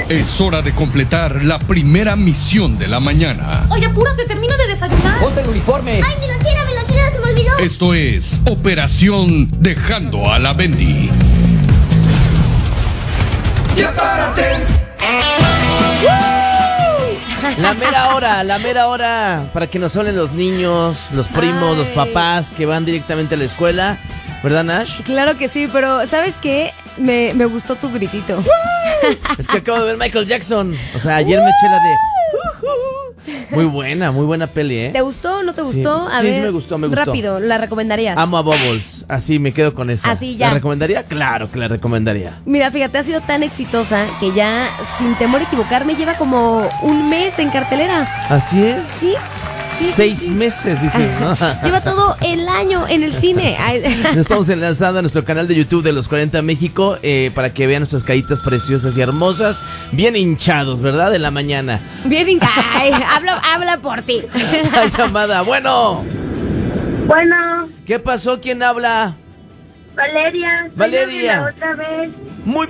Es hora de completar la primera misión de la mañana. Oye, apúrate, termino de desayunar. ¡Ponte el uniforme! ¡Ay, mi lonchera, se me olvidó! Esto es Operación Dejando a la Bendy. ¡Ya párate! La mera hora para que nos hablen los niños, los primos, los papás que van directamente a la escuela. ¿Verdad, Nash? Claro que sí, pero ¿sabes qué? Me gustó tu gritito. Es que acabo de ver Michael Jackson. O sea, ayer me eché la de... Muy buena peli, ¿eh? ¿Te gustó o no te gustó? Sí, sí me gustó. Rápido, ¿la recomendarías? Amo a Bubbles, así me quedo con esa. Así ya. ¿La recomendaría? Claro que la recomendaría. Mira, fíjate, ha sido tan exitosa que ya, sin temor a equivocarme, lleva como un mes en cartelera. ¿Así es? Sí. 6 meses, dicen, ¿no? Lleva todo el año en el cine. Nos estamos enlazando a nuestro canal de YouTube de Los 40 México para que vean nuestras caritas preciosas y hermosas. Bien hinchados, ¿verdad? De la mañana. Bien hinchados. Habla por ti. La llamada. Bueno. ¿Qué pasó? ¿Quién habla? Valeria. Otra vez. Muy.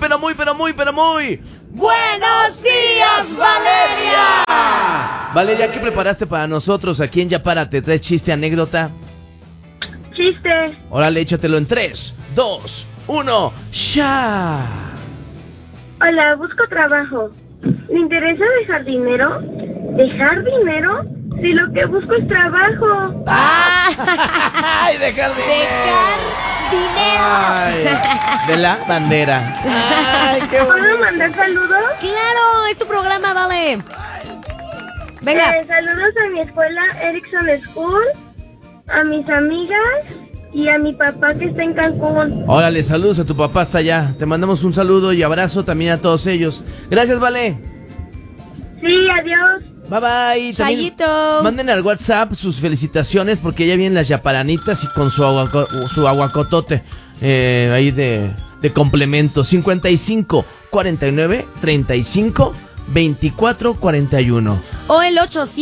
¡Buenos días, Valeria! Valeria, ¿qué preparaste para nosotros aquí en Ya Párate? ¿Traes chiste, anécdota? Chiste. Órale, échatelo en 3, 2, 1, ¡ya! Hola, busco trabajo. ¿Me interesa dejar dinero? ¿Dejar dinero? Si lo que busco es trabajo. ¡Ay, dejar dinero! Ay, de la bandera. Ay, qué ¿Puedo mandar saludos? ¡Claro! Es tu programa, vale. Venga. Saludos a mi escuela Erickson School, a mis amigas y a mi papá que está en Cancún. Órale, saludos a tu papá hasta allá. Te mandamos un saludo y abrazo también a todos ellos. Gracias, Vale. Sí, adiós. Bye bye. Chayito. Manden al WhatsApp sus felicitaciones porque ya vienen las yaparanitas y con su aguacotote ahí de complemento. 55 49 35 24 41. O el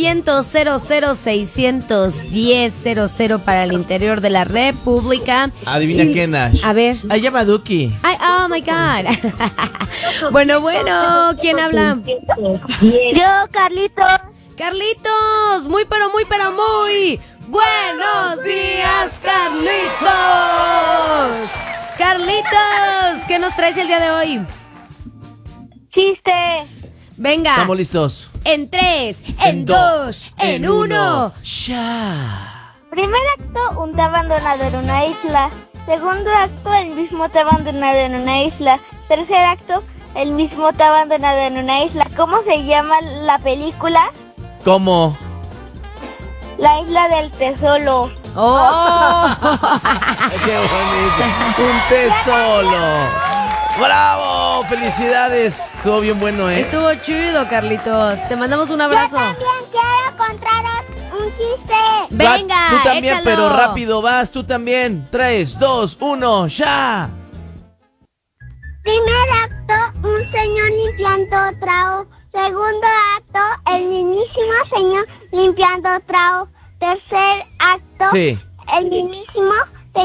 800-00-610-00 para el interior de la República. Adivina qué, Nash. A ver. Ahí llama Duki. Ay, oh my God. Bueno, ¿quién habla? Yo, Carlitos. Carlitos, muy. Buenos días, Carlitos. Carlitos, ¿qué nos traes el día de hoy? Chiste. Venga. Estamos listos. En 3, en 2, en 1. ¡Ya! Primer acto, un té abandonado en una isla. Segundo acto, el mismo té abandonado en una isla. Tercer acto, el mismo té abandonado en una isla. ¿Cómo se llama la película? ¿Cómo? La isla del tesoro. ¡Oh! ¡Qué bonito! ¡Un té solo! ¡Bravo! ¡Felicidades! Estuvo bien bueno, ¿eh? Estuvo chido, Carlitos. Te mandamos un abrazo. Yo también quiero contaros un chiste. Venga, tú también, échalo. pero rápido vas, tú también. 3, 2, 1, ¡ya! Primer acto, un señor limpiando trao. Segundo acto, el mismísimo señor limpiando trao. Tercer acto, Sí. el mismísimo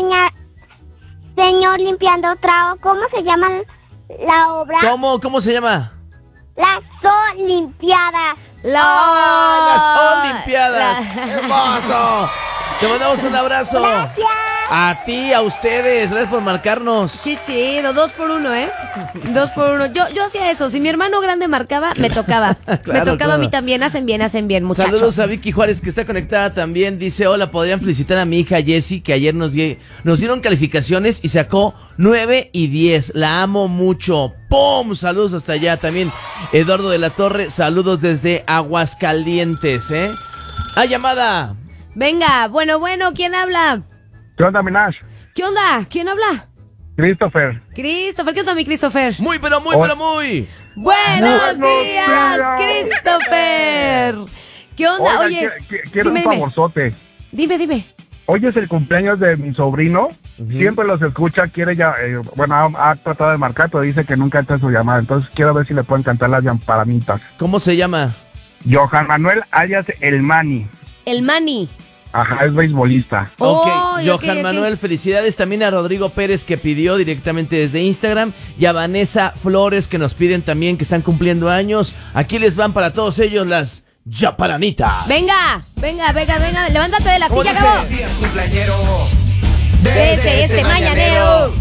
señor limpiando trao. ¿Cómo se llama la obra? ¿Cómo se llama? Las Olimpiadas. Las Olimpiadas. ¡Hermoso! Te mandamos un abrazo. Gracias. A ti, a ustedes. Gracias por marcarnos. Qué chido, 2 por 1, ¿eh? 2 por 1. Yo hacía eso. Si mi hermano grande marcaba, me tocaba. Me tocaba a mí también. Hacen bien, muchachos. Saludos a Vicky Juárez, que está conectada también. Dice, hola, podrían felicitar a mi hija Jessie, que ayer nos dieron calificaciones y sacó 9 y 10. La amo mucho. ¡Pum! Saludos hasta allá también. Eduardo de la Torre, saludos desde Aguascalientes, ¿eh? ¡Ah, llamada! Venga, bueno, ¿quién habla? ¿Qué onda, Minash? ¿Qué onda? ¿Quién habla? Christopher. Christopher, ¿qué onda, mi Christopher? Muy. ¡Buenos días, Christopher! ¿Qué onda? Oiga, quiero un favorzote. Dime. Hoy es el cumpleaños de mi sobrino. Siempre los escucha, quiere ya, ha tratado de marcar, pero dice que nunca entra su llamada. Entonces quiero ver si le pueden cantar las llampalamitas. ¿Cómo se llama? Johan Manuel alias El Mani. El Mani. Ajá, es beisbolista. Ok, Oh, Johan Manuel, felicidades también a Rodrigo Pérez que pidió directamente desde Instagram y a Vanessa Flores que nos piden también que están cumpliendo años. Aquí les van para todos ellos las Yaparanitas. Venga, levántate de la ¿Cómo silla, dice? Gabo. Desde este mañanero,